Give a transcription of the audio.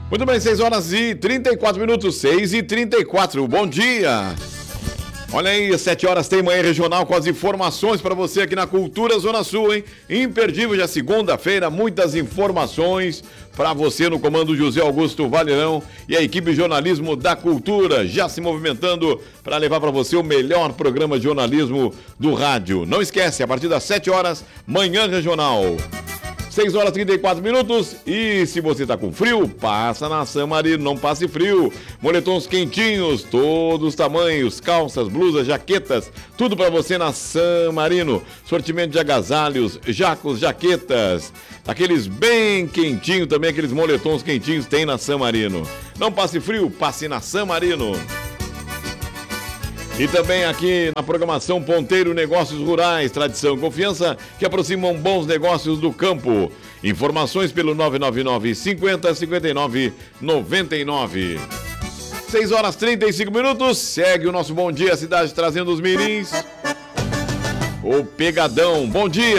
Muito bem, 6 horas e 34 minutos, 6h34. Bom dia. Olha aí, 7 horas tem Manhã Regional com as informações para você aqui na Cultura Zona Sul, hein? Imperdível, já segunda-feira, muitas informações para você no comando José Augusto Valerão e a equipe Jornalismo da Cultura, já se movimentando para levar para você o melhor programa de jornalismo do rádio. Não esquece, a partir das 7 horas, Manhã Regional. 6 horas e 34 minutos. E se você tá com frio, passa na San Marino, não passe frio. Moletons quentinhos, todos os tamanhos, calças, blusas, jaquetas, tudo para você na San Marino. Sortimento de agasalhos, jacos, jaquetas, aqueles bem quentinhos também, aqueles moletons quentinhos tem na San Marino. Não passe frio, passe na San Marino. E também aqui na programação Ponteiro Negócios Rurais, tradição e confiança que aproximam bons negócios do campo. Informações pelo 999 50 59 99. 6 horas e 35 minutos. Segue o nosso Bom Dia Cidade trazendo os mirins. O Pegadão. Bom dia.